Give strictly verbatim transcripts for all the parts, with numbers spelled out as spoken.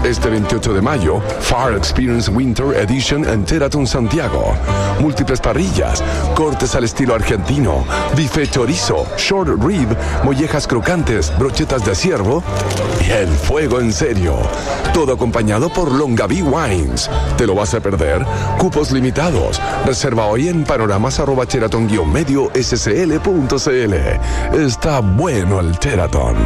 Este veintiocho de mayo, Far Experience Winter Edition en Teraton Santiago. Múltiples parrillas, cortes al estilo argentino, bife chorizo, short rib, mollejas crocantes, brochetas de ciervo y el fuego en serio. Todo acompañado por Longaví Wines. ¿Te lo vas a perder? Cupos limitados. Reserva hoy en panoramas arroba Sheraton guión medio scl punto cl. Está bueno el Sheraton.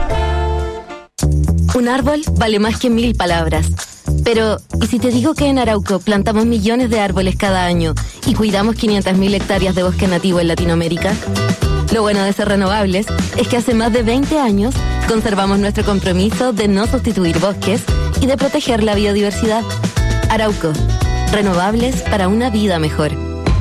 Un árbol vale más que mil palabras. Pero, ¿y si te digo que en Arauco plantamos millones de árboles cada año y cuidamos quinientas mil hectáreas de bosque nativo en Latinoamérica? Lo bueno de ser renovables es que hace más de veinte años conservamos nuestro compromiso de no sustituir bosques y de proteger la biodiversidad. Arauco, renovables para una vida mejor.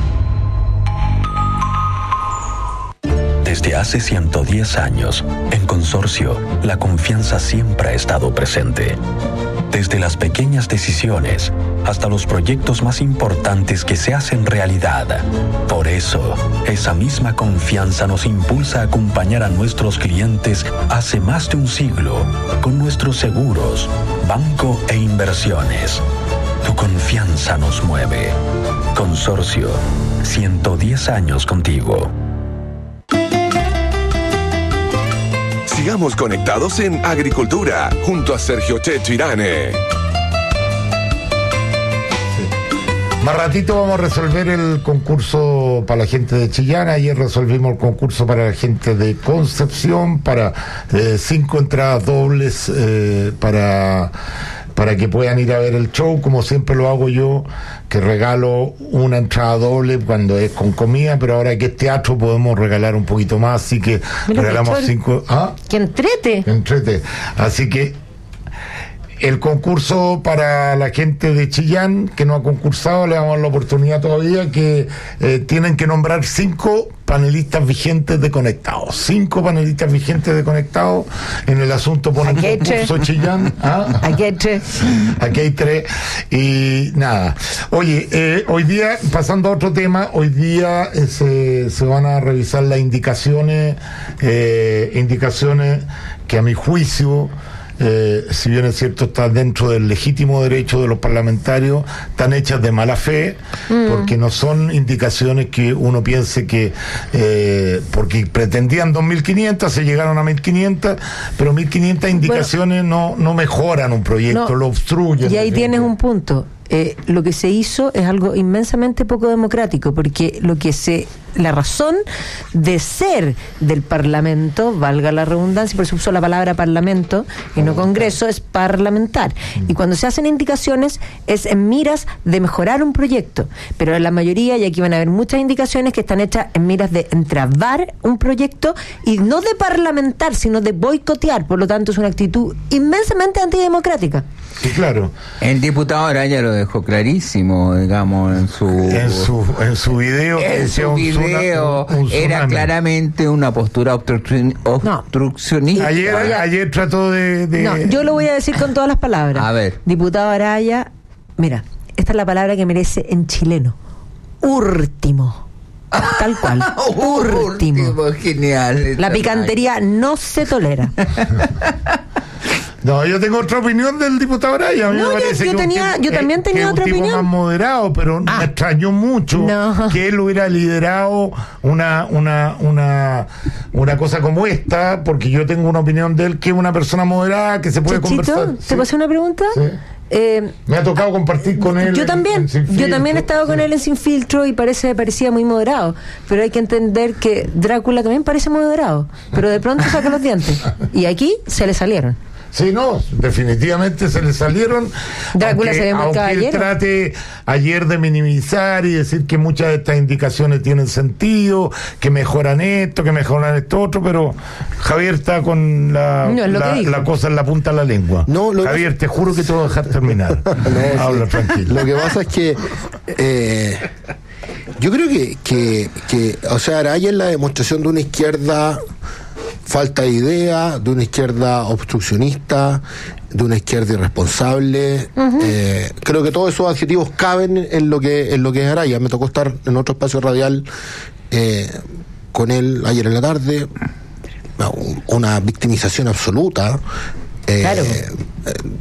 Desde hace ciento diez años, en Consorcio, la confianza siempre ha estado presente. Desde las pequeñas decisiones hasta los proyectos más importantes que se hacen realidad. Por eso, esa misma confianza nos impulsa a acompañar a nuestros clientes hace más de un siglo con nuestros seguros, banco e inversiones. Tu confianza nos mueve. Consorcio, ciento diez años contigo. Sigamos conectados en Agricultura, junto a Sergio Checho Irane. Sí. Más ratito vamos a resolver el concurso para la gente de Chillán. Ayer resolvimos el concurso para la gente de Concepción, para eh, cinco entradas dobles eh, para... para que puedan ir a ver el show, como siempre lo hago yo, que regalo una entrada doble cuando es con comida, pero ahora que es teatro podemos regalar un poquito más, así que Mira, regalamos que cinco... ¿Ah? ¡Que entrete! Que entrete. Así que el concurso para la gente de Chillán que no ha concursado, le damos la oportunidad todavía, que eh, tienen que nombrar cinco panelistas vigentes de Conectados. Cinco panelistas vigentes de Conectados. En el asunto ponen concurso Chillán. ¿Ah? Aquí hay tres. Aquí hay tres. Y nada. Oye, eh, hoy día, pasando a otro tema, hoy día eh, se, se van a revisar las indicaciones, eh, indicaciones que a mi juicio, Eh, si bien es cierto, está dentro del legítimo derecho de los parlamentarios, están hechas de mala fe, mm. porque no son indicaciones que uno piense que, eh, porque pretendían dos mil quinientas, se llegaron a mil quinientas, pero mil quinientas indicaciones bueno, no, no mejoran un proyecto, no, lo obstruyen. Y ahí tienes un punto. Eh, lo que se hizo es algo inmensamente poco democrático, porque lo que se la razón de ser del Parlamento, valga la redundancia, por eso uso la palabra Parlamento y no Congreso, es parlamentar. Y cuando se hacen indicaciones es en miras de mejorar un proyecto, pero en la mayoría, y aquí van a haber muchas indicaciones que están hechas en miras de entrabar un proyecto y no de parlamentar, sino de boicotear. Por lo tanto, es una actitud inmensamente antidemocrática. Sí, claro. El diputado Araya lo dejó clarísimo, digamos, en su en su en su video, en su video un, un era claramente una postura obstruccion, obstruccionista. No. Ayer, ayer trató de, de no, yo lo voy a decir con todas las palabras. A ver, diputado Araya, mira, esta es la palabra que merece en chileno: último. Tal cual. Último. Genial. La picantería no se tolera. No, yo tengo otra opinión del diputado Araya. A mí no, me parece yo, yo, que tenía, tipo, yo también tenía que otra un tipo opinión. Más moderado, pero ah. me extrañó mucho no. que él hubiera liderado una, una, una, una cosa como esta, porque yo tengo una opinión de él que es una persona moderada, que se puede Chechito, conversar. ¿te ¿Sí? puedo hacer una pregunta? Sí. Eh, me ha tocado compartir con él. Yo también, en, en yo también he estado sí. con él en Sin Filtro y parece parecía muy moderado, pero hay que entender que Drácula también parece moderado, pero de pronto saca los dientes y aquí se le salieron. Sí, no, definitivamente se le salieron. Drácula aunque, se ve muy aunque caballero. Él trate ayer de minimizar y decir que muchas de estas indicaciones tienen sentido, que mejoran esto, que mejoran esto otro, pero Javier está con la, no, la, la cosa en la punta de la lengua. No, Javier, que... te juro que te voy a dejar terminar. no, Habla sí. tranquilo. Lo que pasa es que eh, yo creo que, que, que, o sea, Araya es la demostración de una izquierda falta de idea, de una izquierda obstruccionista, de una izquierda irresponsable. Uh-huh. Eh, creo que todos esos adjetivos caben en lo que en lo que es Araya. Me tocó estar en otro espacio radial eh, con él ayer en la tarde. Una victimización absoluta. Eh, claro. eh,